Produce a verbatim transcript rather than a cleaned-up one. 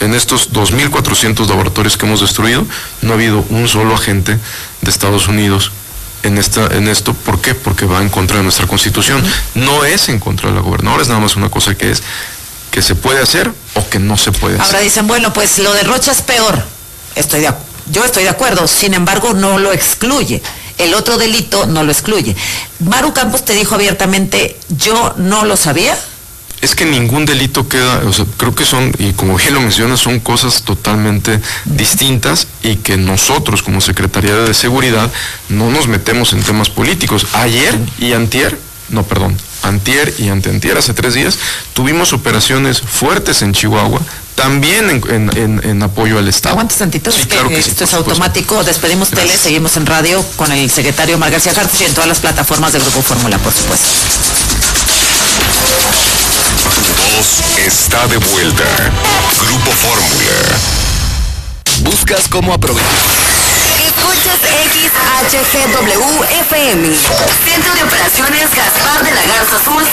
en estos dos mil cuatrocientos laboratorios que hemos destruido, no ha habido un solo agente de Estados Unidos en esta, en esto. ¿Por qué? Porque va en contra de nuestra Constitución. No es en contra de la gobernadora, es nada más una cosa que es que se puede hacer o que no se puede hacer. Ahora dicen, bueno, pues lo de Rocha es peor. Estoy de, yo estoy de acuerdo, sin embargo no lo excluye. El otro delito no lo excluye. Maru Campos te dijo abiertamente, yo no lo sabía. Es que ningún delito queda, o sea, creo que son, y como bien lo mencionas, son cosas totalmente distintas y que nosotros como Secretaría de Seguridad no nos metemos en temas políticos. Ayer y antier, no, perdón, antier y anteantier, hace tres días, tuvimos operaciones fuertes en Chihuahua, también en, en, en, en apoyo al Estado. Aguantes tantito, sí, es que, claro que esto sí, es automático. Despedimos Gracias. Tele, seguimos en radio con el secretario Omar García Harfuch y en todas las plataformas de Grupo Fórmula, por supuesto. Voz está de vuelta. Grupo Fórmula. ¿Buscas cómo aprovechar? Escuchas X H G W F M. Centro de Operaciones Gaspar de la Garza Azul,